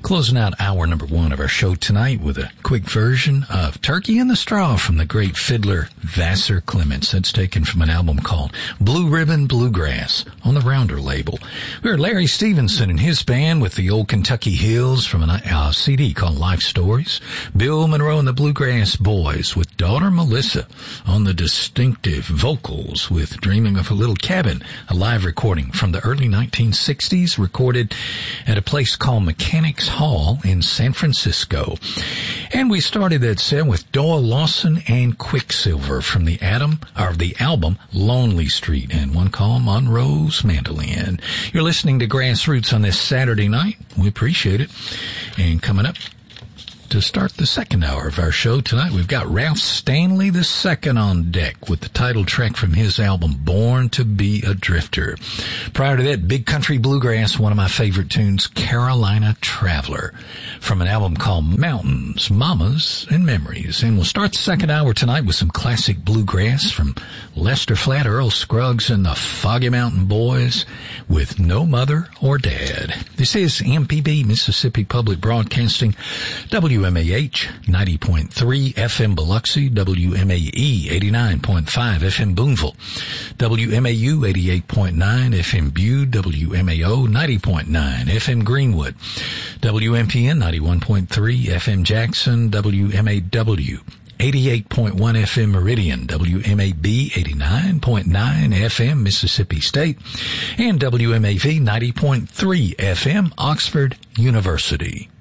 Closing out hour number one of our show tonight with a quick version of Turkey in the Straw from the great fiddler Vassar Clements. That's taken from an album called Blue Ribbon Bluegrass on the Rounder label. We heard Larry Stevenson and his band with the Old Kentucky Hills from a CD called Life Stories. Bill Monroe and the Bluegrass Boys with daughter Melissa on the distinctive vocals with Dreaming of a Little Cabin, a live recording from the early 1960s, recorded at a place called Mechanics Hall in San Francisco. And we started that set with Doyle Lawson and Quicksilver from the album Lonely Street, and one called Monroe's Mandolin. You're listening to Grassroots on this Saturday night. We appreciate it. And coming up to start the second hour of our show tonight, we've got Ralph Stanley II on deck with the title track from his album Born to Be a Drifter. Prior to that, Big Country Bluegrass, one of my favorite tunes, Carolina Traveler, from an album called Mountains, Mamas, and Memories. And we'll start the second hour tonight with some classic bluegrass from Lester Flatt, Earl Scruggs, and the Foggy Mountain Boys with No Mother or Dad. This is MPB, Mississippi Public Broadcasting, WMAH 90.3 FM Biloxi, WMAE 89.5 FM Boonville, WMAU 88.9 FM Bude, WMAO 90.9 FM Greenwood, WMPN 91.3 FM Jackson, WMAW 88.1 FM Meridian, WMAB 89.9 FM Mississippi State, and WMAV 90.3 FM Oxford University.